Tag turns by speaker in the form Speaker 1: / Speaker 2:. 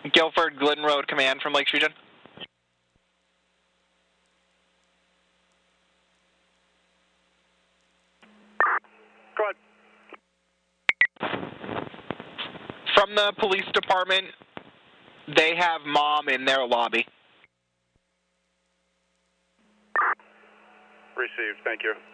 Speaker 1: Guilford Glidden Road Command from Lakes Region.
Speaker 2: Go ahead.
Speaker 1: From the police department, they have Mom in their lobby.
Speaker 2: Received, thank you.